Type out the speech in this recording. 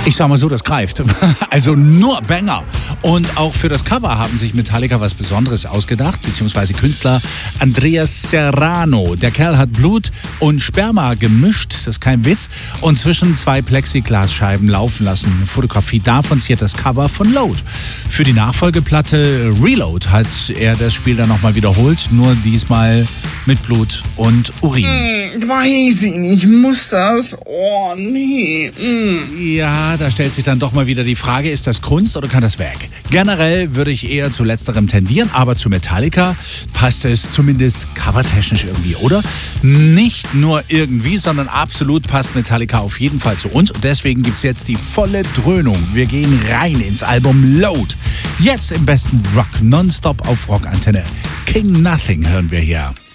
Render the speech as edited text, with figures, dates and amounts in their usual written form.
Ich sag mal so, das greift. Also nur Banger. Und auch für das Cover haben sich Metallica was Besonderes ausgedacht, beziehungsweise Künstler Andreas Serrano. Der Kerl hat Blut und Sperma gemischt, das ist kein Witz, und zwischen zwei Plexiglasscheiben laufen lassen. Eine Fotografie davon ziert das Cover von Load. Für die Nachfolgeplatte Reload hat er das Spiel dann nochmal wiederholt, nur diesmal mit Blut und Urin. Weiß ich nicht, muss das? Oh, nee. Ja, da stellt sich dann doch mal wieder die Frage, ist das Kunst oder kann das Werk? Generell würde ich eher zu letzterem tendieren, aber zu Metallica passt es zumindest covertechnisch irgendwie, oder? Nicht nur irgendwie, sondern absolut passt Metallica auf jeden Fall zu uns und deswegen gibt's jetzt die volle Dröhnung. Wir gehen rein ins Album Load. Jetzt im besten Rock nonstop auf Rockantenne. King Nothing hören wir hier.